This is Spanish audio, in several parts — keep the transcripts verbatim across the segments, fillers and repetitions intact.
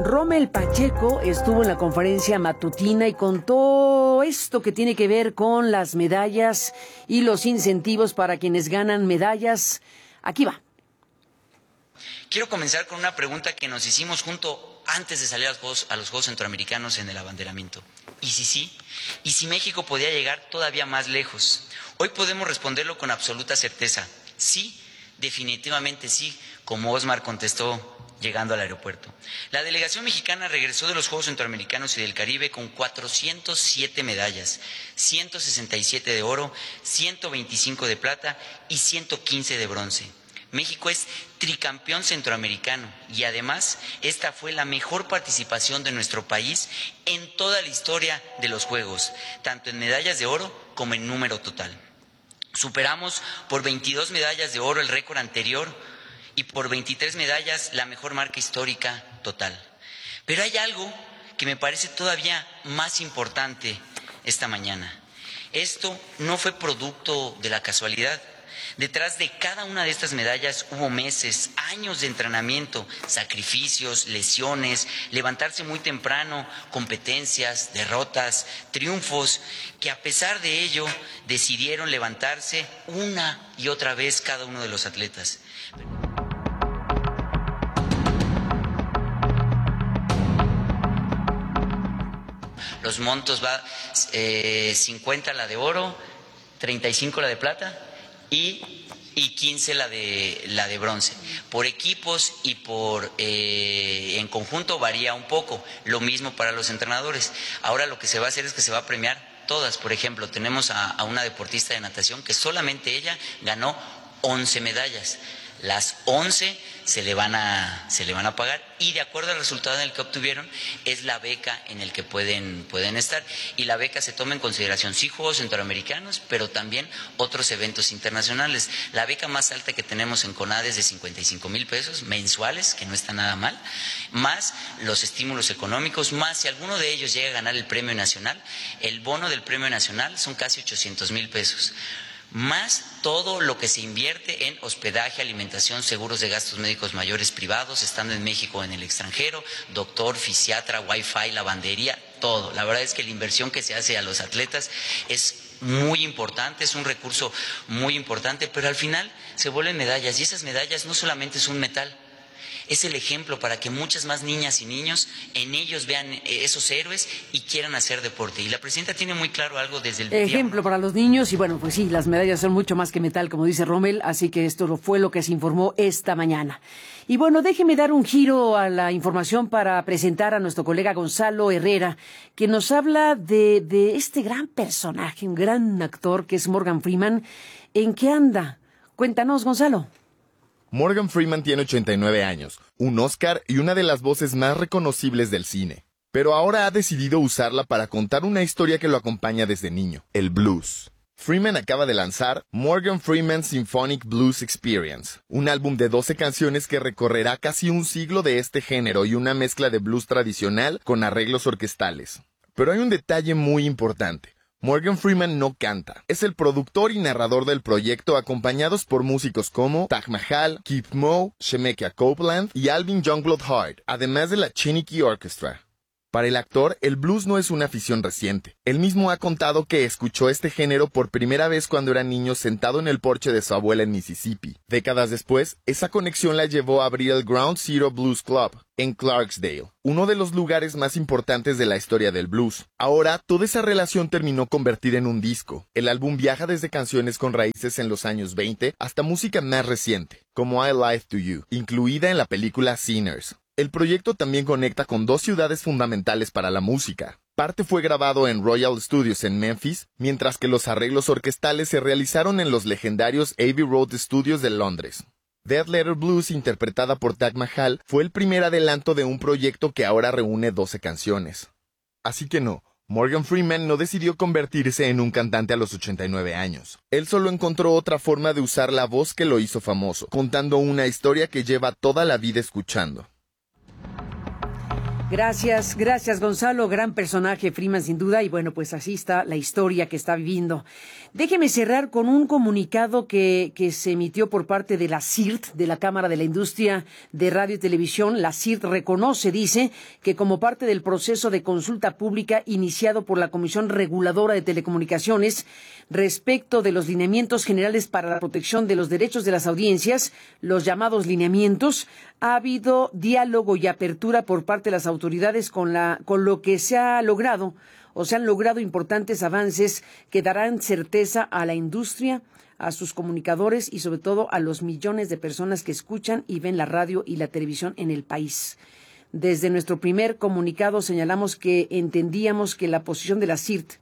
Rommel Pacheco estuvo en la conferencia matutina y contó esto que tiene que ver con las medallas y los incentivos para quienes ganan medallas. Aquí va. Quiero comenzar con una pregunta que nos hicimos junto antes de salir a los Juegos, a los Juegos Centroamericanos en el abanderamiento. ¿Y si sí? ¿Y si México podía llegar todavía más lejos? Hoy podemos responderlo con absoluta certeza. Sí, definitivamente sí, como Osmar contestó llegando al aeropuerto. La delegación mexicana regresó de los Juegos Centroamericanos y del Caribe con cuatrocientas siete medallas, ciento sesenta y siete de oro, ciento veinticinco de plata y ciento quince de bronce. México es tricampeón centroamericano y además esta fue la mejor participación de nuestro país en toda la historia de los Juegos, tanto en medallas de oro como en número total. Superamos por veintidós medallas de oro el récord anterior y por veintitrés medallas la mejor marca histórica total. Pero hay algo que me parece todavía más importante esta mañana. Esto no fue producto de la casualidad. Detrás de cada una de estas medallas hubo meses, años de entrenamiento, sacrificios, lesiones, levantarse muy temprano, competencias, derrotas, triunfos, que a pesar de ello decidieron levantarse una y otra vez cada uno de los atletas. Los montos va eh, cincuenta la de oro, treinta y cinco la de plata y, y quince la de, la de bronce. Por equipos y por eh, en conjunto varía un poco, lo mismo para los entrenadores. Ahora lo que se va a hacer es que se va a premiar todas. Por ejemplo, tenemos a, a una deportista de natación que solamente ella ganó once medallas. Las once se le van a se le van a pagar y de acuerdo al resultado en el que obtuvieron es la beca en el que pueden pueden estar, y la beca se toma en consideración sí Juegos Centroamericanos, pero también otros eventos internacionales. La beca más alta que tenemos en CONADE es de cincuenta y cinco mil pesos mensuales, que no está nada mal, más los estímulos económicos, más si alguno de ellos llega a ganar el premio nacional, el bono del premio nacional son casi ochocientos mil pesos. Más todo lo que se invierte en hospedaje, alimentación, seguros de gastos médicos mayores privados, estando en México o en el extranjero, doctor, fisiatra, wifi, lavandería, todo. La verdad es que la inversión que se hace a los atletas es muy importante, es un recurso muy importante, pero al final se vuelven medallas y esas medallas no solamente son metal. Es el ejemplo para que muchas más niñas y niños en ellos vean esos héroes y quieran hacer deporte. Y la presidenta tiene muy claro algo desde el ejemplo para los niños. Y bueno, pues sí, las medallas son mucho más que metal, como dice Rommel, así que esto fue lo que se informó esta mañana. Y bueno, déjeme dar un giro a la información para presentar a nuestro colega Gonzalo Herrera, que nos habla de, de este gran personaje, un gran actor que es Morgan Freeman. ¿En qué anda? Cuéntanos, Gonzalo. Morgan Freeman tiene ochenta y nueve años, un Oscar y una de las voces más reconocibles del cine. Pero ahora ha decidido usarla para contar una historia que lo acompaña desde niño, el blues. Freeman acaba de lanzar Morgan Freeman Symphonic Blues Experience, un álbum de doce canciones que recorrerá casi un siglo de este género y una mezcla de blues tradicional con arreglos orquestales. Pero hay un detalle muy importante. Morgan Freeman no canta. Es el productor y narrador del proyecto, acompañados por músicos como Taj Mahal, Keith Moe, Shemekia Copeland y Alvin Youngblood Hart, además de la Chiniki Orchestra. Para el actor, el blues no es una afición reciente. Él mismo ha contado que escuchó este género por primera vez cuando era niño sentado en el porche de su abuela en Mississippi. Décadas después, esa conexión la llevó a abrir el Ground Zero Blues Club en Clarksdale, uno de los lugares más importantes de la historia del blues. Ahora, toda esa relación terminó convertida en un disco. El álbum viaja desde canciones con raíces en los años veinte hasta música más reciente, como I Lied to You, incluida en la película Sinners. El proyecto también conecta con dos ciudades fundamentales para la música. Parte fue grabado en Royal Studios en Memphis, mientras que los arreglos orquestales se realizaron en los legendarios Abbey Road Studios de Londres. Dead Letter Blues, interpretada por Taj Mahal, fue el primer adelanto de un proyecto que ahora reúne doce canciones. Así que no, Morgan Freeman no decidió convertirse en un cantante a los ochenta y nueve años. Él solo encontró otra forma de usar la voz que lo hizo famoso, contando una historia que lleva toda la vida escuchando. Gracias, gracias Gonzalo, gran personaje Freeman sin duda y bueno, pues así está la historia que está viviendo. Déjeme cerrar con un comunicado que, que se emitió por parte de la C I R T, de la Cámara de la Industria de Radio y Televisión. La C I R T reconoce, dice, que como parte del proceso de consulta pública iniciado por la Comisión Reguladora de Telecomunicaciones respecto de los lineamientos generales para la protección de los derechos de las audiencias, los llamados lineamientos, ha habido diálogo y apertura por parte de las autoridades con la con lo que se ha logrado o se han logrado importantes avances que darán certeza a la industria, a sus comunicadores y sobre todo a los millones de personas que escuchan y ven la radio y la televisión en el país. Desde nuestro primer comunicado señalamos que entendíamos que la posición de la C I R T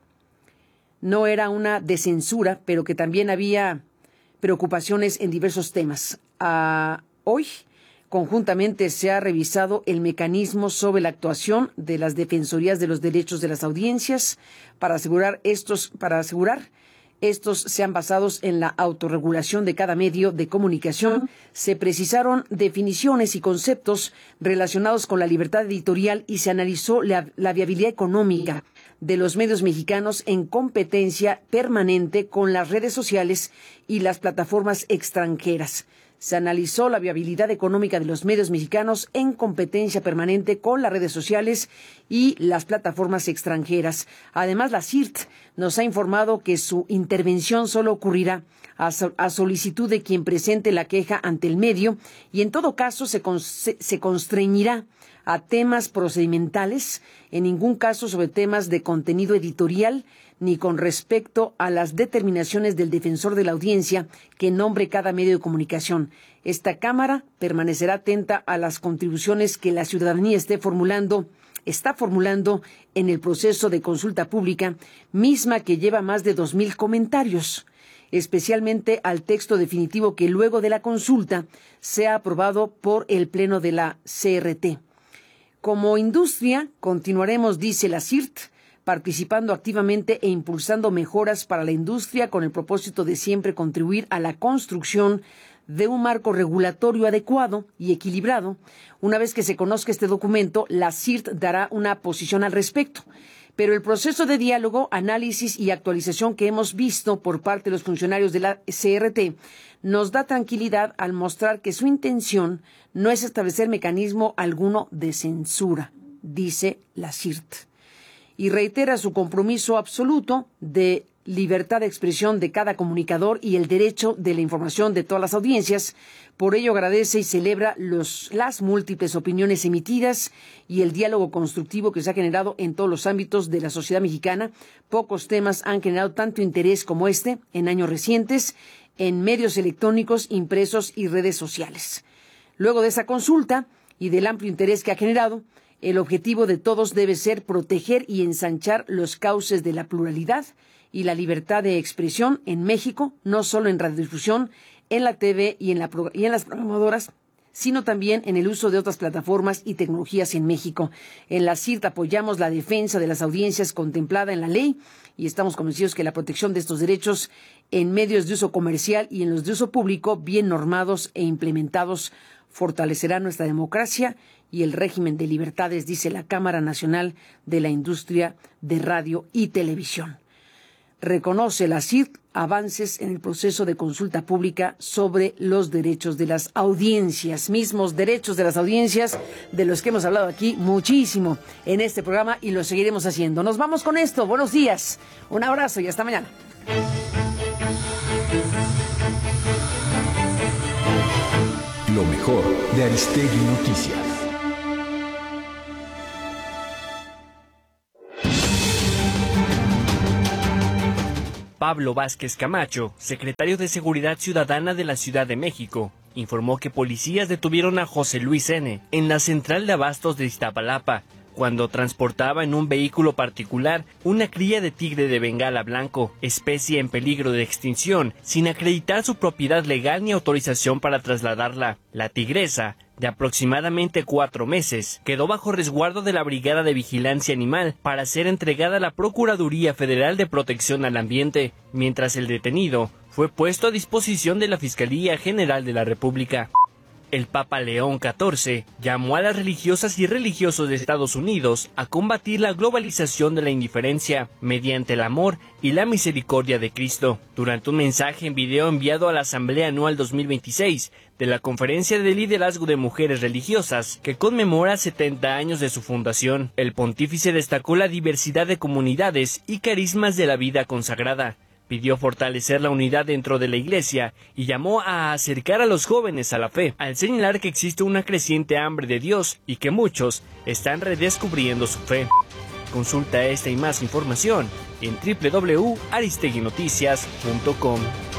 no era una de censura, pero que también había preocupaciones en diversos temas. Uh, hoy, conjuntamente se ha revisado el mecanismo sobre la actuación de las defensorías de los derechos de las audiencias para asegurar estos, para asegurar estos sean basados en la autorregulación de cada medio de comunicación. Se precisaron definiciones y conceptos relacionados con la libertad editorial y se analizó la, la viabilidad económica de los medios mexicanos en competencia permanente con las redes sociales y las plataformas extranjeras. Se analizó la viabilidad económica de los medios mexicanos en competencia permanente con las redes sociales y las plataformas extranjeras. Además, la C I R T nos ha informado que su intervención solo ocurrirá a, so- a solicitud de quien presente la queja ante el medio y en todo caso se, con- se, se constreñirá a temas procedimentales, en ningún caso sobre temas de contenido editorial, ni con respecto a las determinaciones del defensor de la audiencia que nombre cada medio de comunicación. Esta Cámara permanecerá atenta a las contribuciones que la ciudadanía esté formulando, está formulando en el proceso de consulta pública, misma que lleva más de dos mil comentarios, especialmente al texto definitivo que luego de la consulta sea aprobado por el Pleno de la C R T. Como industria, continuaremos, dice la C I R T, participando activamente e impulsando mejoras para la industria con el propósito de siempre contribuir a la construcción de un marco regulatorio adecuado y equilibrado. Una vez que se conozca este documento, la C I R T dará una posición al respecto. Pero el proceso de diálogo, análisis y actualización que hemos visto por parte de los funcionarios de la C R T nos da tranquilidad al mostrar que su intención no es establecer mecanismo alguno de censura, dice la C I R T. Y reitera su compromiso absoluto de libertad de expresión de cada comunicador y el derecho de la información de todas las audiencias. Por ello agradece y celebra los, las múltiples opiniones emitidas y el diálogo constructivo que se ha generado en todos los ámbitos de la sociedad mexicana. Pocos temas han generado tanto interés como este en años recientes en medios electrónicos, impresos y redes sociales. Luego de esa consulta y del amplio interés que ha generado, el objetivo de todos debe ser proteger y ensanchar los cauces de la pluralidad y la libertad de expresión en México, no solo en radiodifusión, en la T V y en, la, y en las programadoras, sino también en el uso de otras plataformas y tecnologías en México. En la C I R T apoyamos la defensa de las audiencias contemplada en la ley y estamos convencidos que la protección de estos derechos en medios de uso comercial y en los de uso público, bien normados e implementados, fortalecerá nuestra democracia y el régimen de libertades, dice la Cámara Nacional de la Industria de Radio y Televisión. Reconoce la C I R T avances en el proceso de consulta pública sobre los derechos de las audiencias, mismos derechos de las audiencias de los que hemos hablado aquí muchísimo en este programa y lo seguiremos haciendo. Nos vamos con esto. Buenos días, un abrazo y hasta mañana. Lo mejor de Aristegui Noticias. Pablo Vázquez Camacho, secretario de Seguridad Ciudadana de la Ciudad de México, informó que policías detuvieron a José Luis N. en la central de abastos de Iztapalapa, cuando transportaba en un vehículo particular una cría de tigre de Bengala blanco, especie en peligro de extinción, sin acreditar su propiedad legal ni autorización para trasladarla. La tigresa, de aproximadamente cuatro meses, quedó bajo resguardo de la Brigada de Vigilancia Animal para ser entregada a la Procuraduría Federal de Protección al Ambiente, mientras el detenido fue puesto a disposición de la Fiscalía General de la República. El Papa León catorce llamó a las religiosas y religiosos de Estados Unidos a combatir la globalización de la indiferencia mediante el amor y la misericordia de Cristo. Durante un mensaje en video enviado a la Asamblea Anual dos mil veintiséis de la Conferencia de Liderazgo de Mujeres Religiosas, que conmemora setenta años de su fundación, el pontífice destacó la diversidad de comunidades y carismas de la vida consagrada. Pidió fortalecer la unidad dentro de la Iglesia y llamó a acercar a los jóvenes a la fe, al señalar que existe una creciente hambre de Dios y que muchos están redescubriendo su fe. Consulta esta y más información en doble u doble u doble u punto aristegui noticias punto com.